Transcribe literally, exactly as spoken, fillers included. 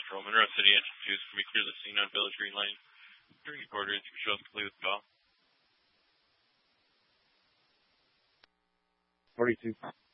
Patrol. Monroe City, engine two, can we clear the scene on Village Green Lane? During the quarters, you can show us complete with call. forty-two.